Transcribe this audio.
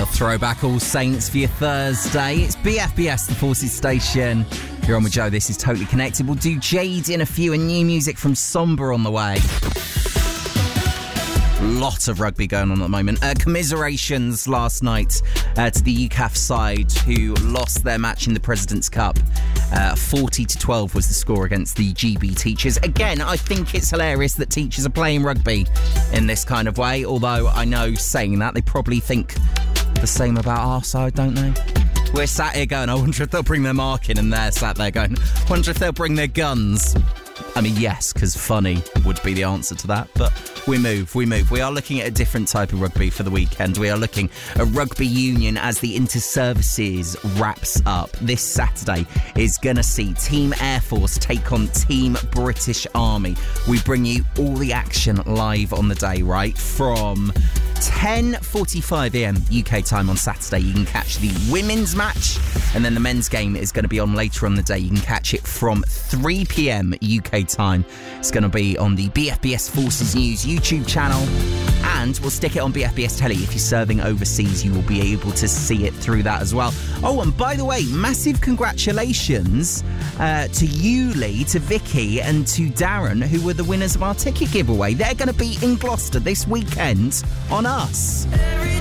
Real throwback All Saints for your Thursday. It's BFBS, the Forces Station. You're on with Joe. This is Totally Connected. We'll do Jade in a few and new music from Somber on the way. Lot of rugby going on at the moment. Commiserations last night to the UCAF side who lost their match in the President's Cup. 40-12 was the score against the GB Teachers. Again, I think it's hilarious that teachers are playing rugby in this kind of way, although I know saying that they probably think the same about our side, don't they? We're sat here going, I wonder if they'll bring their mark in, and they're sat there going, I wonder if they'll bring their guns. I mean, yes, because funny would be the answer to that, but we move. We are looking at a different type of rugby for the weekend. We are looking at rugby union as the Inter-Services wraps up. This Saturday is going to see Team Air Force take on Team British Army. We bring you all the action live on the day, right? From 10:45am UK time on Saturday, you can catch the women's match, and then the men's game is going to be on later on the day. You can catch it from 3pm UK time. It's going to be on the BFBS Forces News YouTube channel, and we'll stick it on BFBS Telly. If you're serving overseas, you will be able to see it through that as well. Oh, and by the way, massive congratulations to you, Lee, to Vicky, and to Darren, who were the winners of our ticket giveaway. They're going to be in Gloucester this weekend on us.